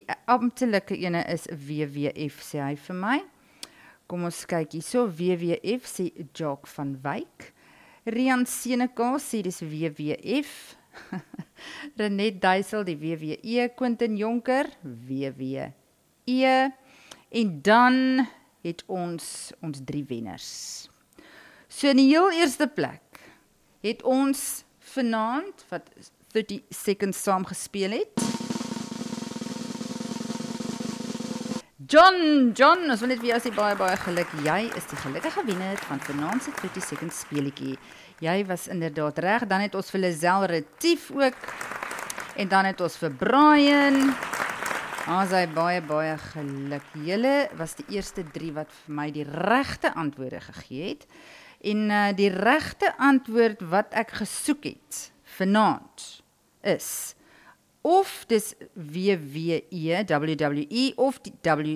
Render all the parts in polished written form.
amptelike ene is WWF, sê hy vir my. Kom ons kyk hierso, WWF sê Jacques van Wyk. Rian Seneka sê dis WWF. Renet Duisel, die WWE. Quentin Jonker, WWE. En dan het ons 3 wenners. So in die heel eerste plek het ons vanaand, wat 30 seconds saam gespeel het. John, ons wil net vir jou sê baie geluk. Jy is die gelukkige wenner van vanaand se 30 seconds speletjie. Jy was inderdaad reg. Dan het ons vir Lizelle Retief ook. En dan het ons vir Brian. Sy baie geluk. Julle was die eerste 3 wat vir my die regte antwoorde gegee het. En die regte antwoord wat ek gesoek het vanaand is of dis WWE of die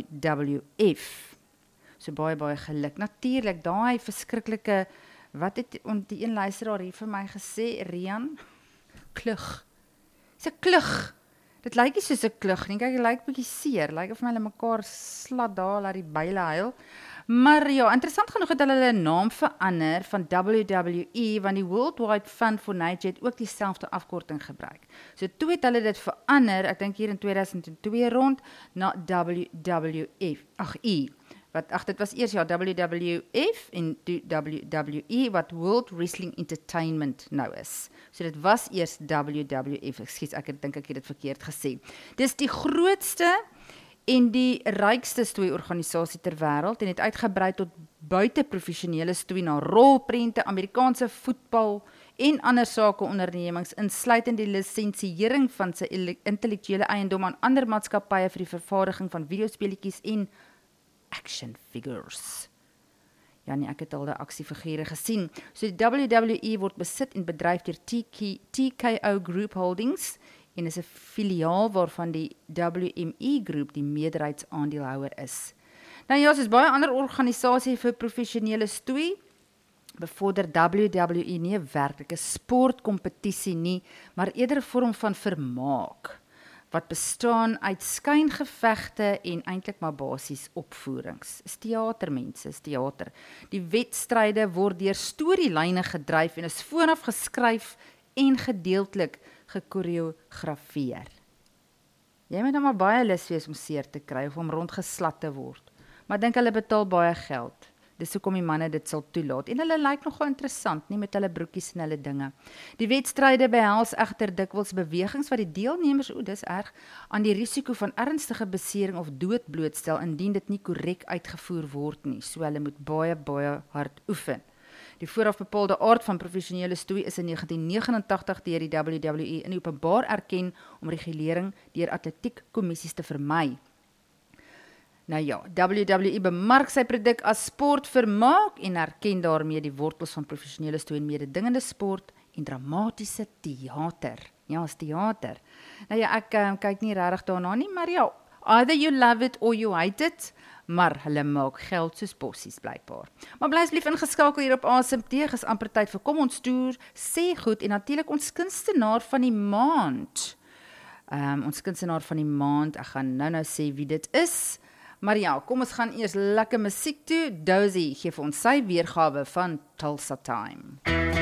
WWF. So baie geluk. Natuurlik, daai verskriklike, wat het die een luisteraar hier vir my gesê, Rian? Klug. Dis 'n klug. Dit lyk nie soos 'n klug nie. Kyk, dit lyk bietjie seer. Lyk of hulle mekaar slat daar, laat die byle huil. Maar ja, interessant genoeg het hulle naam verander van WWE, want die World Wide Fund for Nature het ook dieselfde afkorting gebruik. So toe het hulle dit verander, ek dink hier in 2002 rond, na WWF, dit was eers WWF en WWE, wat World Wrestling Entertainment nou is. So dit was eers WWF, ek dink ek het dit verkeerd gesê. Dis die grootste en die rykste stoei-organisasie ter wêreld en het uitgebrei tot buiteprofessionele stoei na rolprente, Amerikaanse voetbal en ander sakeondernemings, insluitend die lisensiering van sy intellektuele eiendom aan ander maatskappye vir die vervaardiging van videospeletjies en action figures. Ja nee, ek het al die aksiefigure gesien. So die WWE word besit en bedryf deur TKO Group Holdings en is 'n filiaal waarvan die WME Groep die meerderheidsaandeelhouer is. Nou ja, soos baie ander organisasies vir professionele stoei, bevorder WWE nie 'n werklike sportkompetisie nie, maar eerder 'n vorm van vermaak, wat bestaan uit skyngevegte en eintlik maar basies opvoerings. Is teater, mense, is teater. Die wedstryde word deur storielyne gedryf en is vooraf geskryf en gedeeltelik gekoreografeer. Jy moet nou maar baie lus wees om seer te kry of om rondgeslat te word. Maar dink hulle betaal baie geld. Dis hoekom die manne dit sal toelaat. En hulle lyk nogal interessant, nie met hulle broekies en hulle dinge. Die wedstryde behels egter dikwels bewegings wat die deelnemers, dis erg, aan die risiko van ernstige besering of dood blootstel indien dit nie korrek uitgevoer word nie. So hulle moet baie hard oefen. Die vooraf bepaalde aard van professionele stoei is in 1989 deur die WWE in openbaar erken om regulering deur atletiekkommissies te vermy. Nou ja, WWE bemark sy produk as sportvermaak en erken daarmee die wortels van professionele stoei en mededingende sport en dramatiese teater. Ja, is teater. Nou ja, ek kyk nie regtig daarna nie, maar ja, either you love it or you hate it, maar hulle maak geld soos bossies blykbaar. Maar bly asseblief ingeskakel hier op ASMT, is amper tyd vir Kom ons toer, sê goed en natuurlik ons kunstenaar van die maand. Ons kunstenaar van die maand, ek gaan nou sê wie dit is. Maar ja, kom ons gaan eers lekker musiek toe. Dozy gee vir ons sy weergawe van Tulsa Time.